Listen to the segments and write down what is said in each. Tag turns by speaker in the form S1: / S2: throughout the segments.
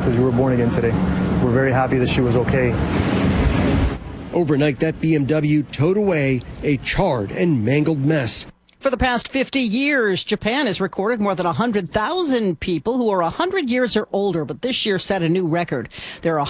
S1: because you were born again today. We're very happy that she was okay.
S2: Overnight, that BMW towed away a charred and mangled mess.
S3: For the past 50 years, Japan has recorded more than 100,000 people who are 100 years or older, but this year set a new record. There are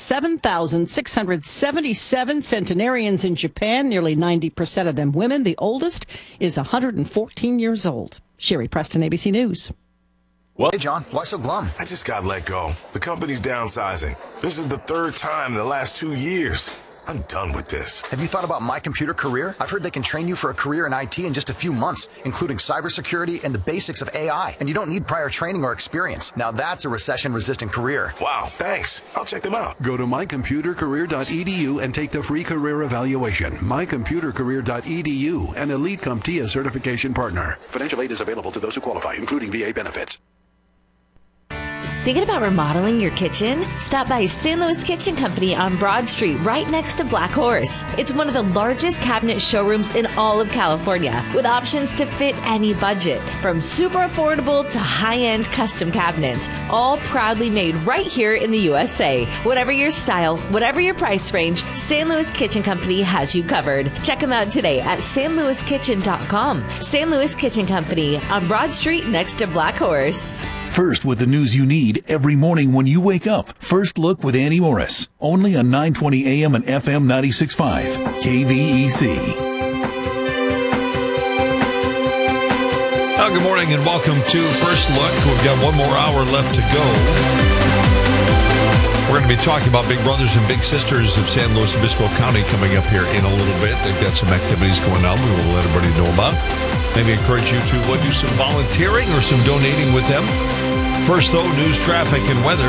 S3: 107,677 centenarians in Japan, nearly 90% of them women. The oldest is 114 years old. Sherry Preston, ABC News.
S4: Well, hey, John, why so glum?
S5: I just got let go. The company's downsizing. This is the third time in the last 2 years. I'm done with this.
S4: Have you thought about My Computer Career? I've heard they can train you for a career in IT in just a few months, including cybersecurity and the basics of AI. And you don't need prior training or experience. Now that's a recession-resistant career.
S5: Wow, thanks. I'll check them out.
S6: Go to mycomputercareer.edu and take the free career evaluation. mycomputercareer.edu, an Elite CompTIA certification partner. Financial aid is available to those who qualify, including VA benefits.
S7: Thinking about remodeling your kitchen? Stop by San Luis Kitchen Company on Broad Street, right next to Black Horse. It's one of the largest cabinet showrooms in all of California, with options to fit any budget, from super affordable to high-end custom cabinets, all proudly made right here in the USA. Whatever your style, whatever your price range, San Luis Kitchen Company has you covered. Check them out today at sanluiskitchen.com. San Luis Kitchen Company on Broad Street next to Black Horse.
S8: First with the news you need every morning when you wake up. First Look with Annie Morris. Only on 920 AM and FM 96.5. KVEC.
S9: Well, good morning and welcome to First Look. We've got one more hour left to go. We're going to be talking about Big Brothers and Big Sisters of San Luis Obispo County coming up here in a little bit. They've got some activities going on we will let everybody know about. Maybe encourage you to do some volunteering or some donating with them. First, though, news, traffic, and weather.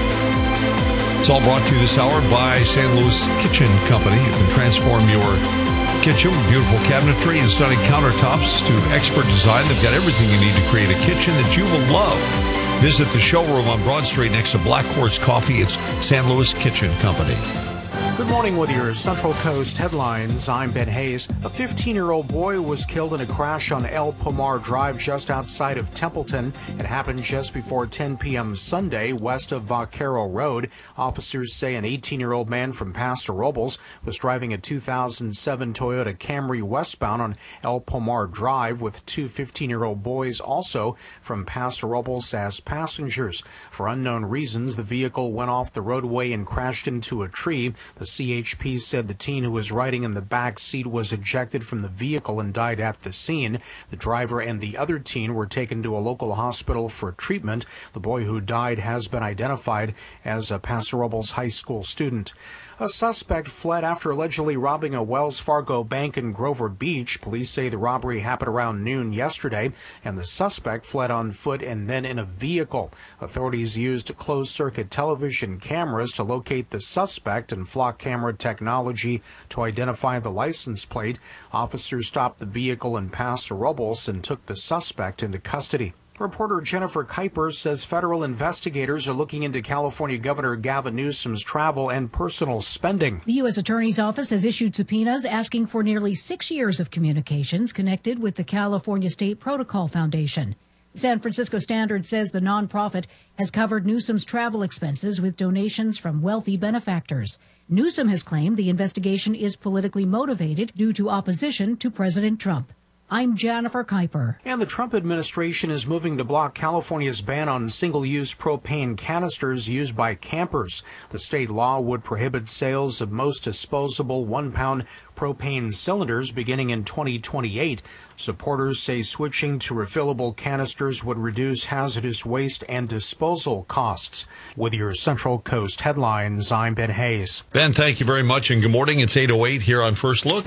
S9: It's all brought to you this hour by San Luis Kitchen Company. You can transform your kitchen with beautiful cabinetry and stunning countertops to expert design. They've got everything you need to create a kitchen that you will love. Visit the showroom on Broad Street next to Black Horse Coffee. It's San Luis Kitchen Company.
S10: Good morning with your Central Coast headlines. I'm Ben Hayes. A 15-year-old boy was killed in a crash on El Pomar Drive just outside of Templeton. It happened just before 10 p.m. Sunday west of Vaquero Road. Officers say an 18-year-old man from Paso Robles was driving a 2007 Toyota Camry westbound on El Pomar Drive with two 15-year-old boys also from Paso Robles as passengers. For unknown reasons, the vehicle went off the roadway and crashed into a tree. The CHP said the teen who was riding in the back seat was ejected from the vehicle and died at the scene. The driver and the other teen were taken to a local hospital for treatment. The boy who died has been identified as a Paso Robles High School student. A suspect fled after allegedly robbing a Wells Fargo bank in Grover Beach. Police say the robbery happened around noon yesterday, and the suspect fled on foot and then in a vehicle. Authorities used closed-circuit television cameras to locate the suspect and flock camera technology to identify the license plate. Officers stopped the vehicle in Paso Robles and took the suspect into custody. Reporter Jennifer Kuiper says federal investigators are looking into California Governor Gavin Newsom's travel and personal spending.
S11: The U.S. Attorney's Office has issued subpoenas asking for nearly 6 years of communications connected with the California State Protocol Foundation. San Francisco Standard says the nonprofit has covered Newsom's travel expenses with donations from wealthy benefactors. Newsom has claimed the investigation is politically motivated due to opposition to President Trump. I'm Jennifer Kuiper.
S10: And the Trump administration is moving to block California's ban on single-use propane canisters used by campers. The state law would prohibit sales of most disposable one-pound propane cylinders beginning in 2028. Supporters say switching to refillable canisters would reduce hazardous waste and disposal costs. With your Central Coast headlines, I'm Ben Hayes.
S9: Ben, thank you very much, and good morning. It's 8:08 here on First Look.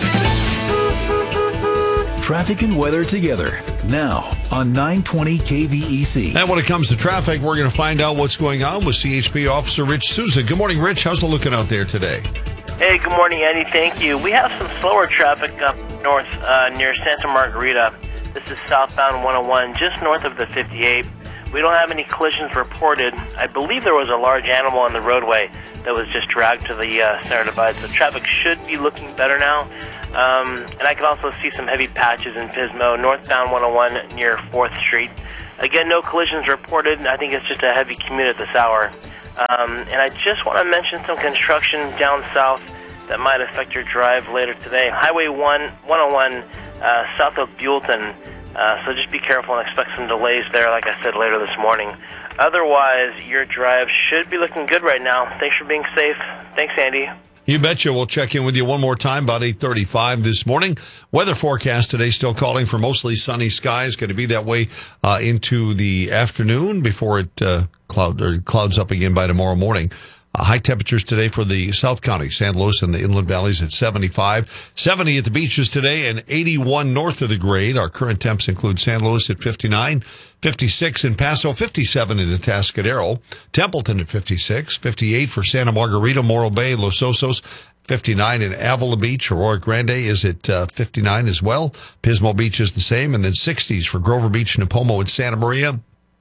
S8: Traffic and weather together now on 920 KVEC.
S9: And when it comes to traffic, we're going to find out what's going on with CHP Officer Rich Souza. Good morning, Rich. How's it looking out there today?
S12: Hey, good morning, Eddie. Thank you. We have some slower traffic up north near Santa Margarita. This is southbound 101, just north of the 58. We don't have any collisions reported. I believe there was a large animal on the roadway that was just dragged to the center divide, so traffic should be looking better now. And I can also see some heavy patches in Pismo, northbound 101 near 4th Street. Again, no collisions reported. I think it's just a heavy commute at this hour. And I just want to mention some construction down south that might affect your drive later today. Highway 101 south of Buellton. So just be careful and expect some delays there, like I said, later this morning. Otherwise, your drive should be looking good right now. Thanks for being safe. Thanks, Andy.
S9: You betcha. We'll check in with you one more time about 8:35 this morning. Weather forecast today still calling for mostly sunny skies. Going to be that way into the afternoon before it clouds up again by tomorrow morning. High temperatures today for the South County, San Luis and the inland valleys at 75, 70 at the beaches today, and 81 north of the grade. Our current temps include San Luis at 59, 56 in Paso, 57 in Atascadero, Templeton at 56, 58 for Santa Margarita, Morro Bay, Los Osos, 59 in Avila Beach. Aurora Grande is at 59 as well. Pismo Beach is the same, and then 60s for Grover Beach, Nipomo, and Santa Maria,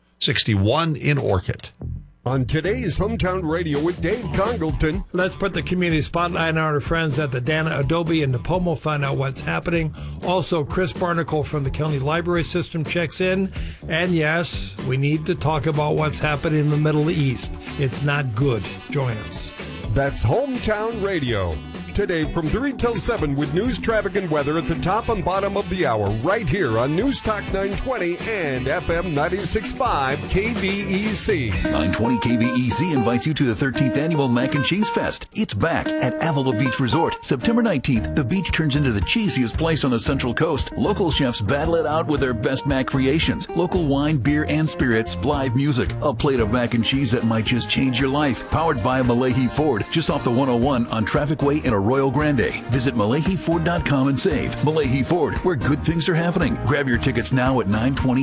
S9: 61 in Orchid.
S2: On today's Hometown Radio with Dave Congleton.
S13: Let's put the community spotlight on our friends at the Dana Adobe in Nipomo, find out what's happening. Also, Chris Barnacle from the County Library System checks in. And yes, we need to talk about what's happening in the Middle East. It's not good. Join us.
S2: That's Hometown Radio. Today from 3 till 7 with news, traffic, and weather at the top and bottom of the hour right here on News Talk 920 and FM 96.5 KVEC.
S8: 920 KVEC invites you to the 13th Annual Mac and Cheese Fest. It's back at Avila Beach Resort. September 19th, the beach turns into the cheesiest place on the Central Coast. Local chefs battle it out with their best mac creations. Local wine, beer, and spirits, live music, a plate of mac and cheese that might just change your life. Powered by Malahi Ford, just off the 101 on Traffic Way in Arroyo Grande. Visit MalahiFord.com and save. Malahi Ford, where good things are happening. Grab your tickets now at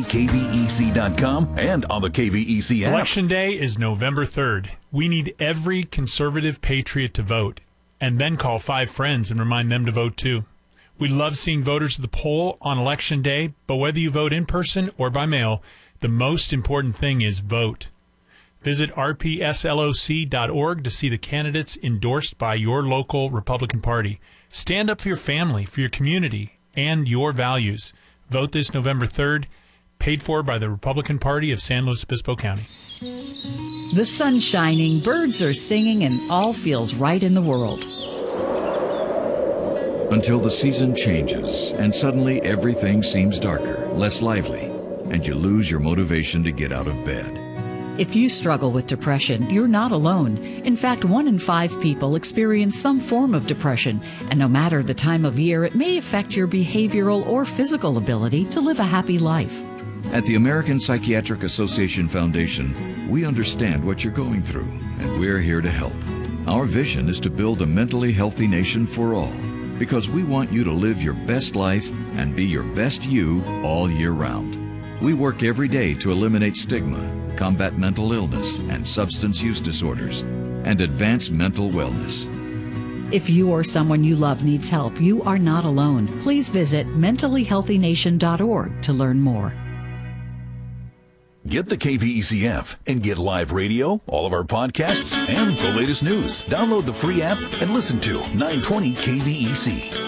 S8: 920KVEC.com and on the KVEC app.
S14: Election Day is November 3rd. We need every conservative patriot to vote, and then call 5 friends and remind them to vote too. We love seeing voters at the poll on Election Day, but whether you vote in person or by mail, the most important thing is vote. Visit rpsloc.org to see the candidates endorsed by your local Republican Party. Stand up for your family, for your community, and your values. Vote this November 3rd, paid for by the Republican Party of San Luis Obispo County.
S15: The sun's shining, birds are singing, and all feels right in the world.
S16: Until the season changes, and suddenly everything seems darker, less lively, and you lose your motivation to get out of bed.
S15: If you struggle with depression, you're not alone. In fact, 1 in 5 people experience some form of depression, and no matter the time of year, it may affect your behavioral or physical ability to live a happy life.
S16: At the American Psychiatric Association Foundation, we understand what you're going through, and we're here to help. Our vision is to build a mentally healthy nation for all, because we want you to live your best life and be your best you all year round. We work every day to eliminate stigma, combat mental illness and substance use disorders, and advance mental wellness.
S15: If you or someone you love needs help, you are not alone. Please visit mentallyhealthynation.org to learn more.
S8: Get the KVEC app and get live radio, all of our podcasts, and the latest news. Download the free app and listen to 920 KVEC.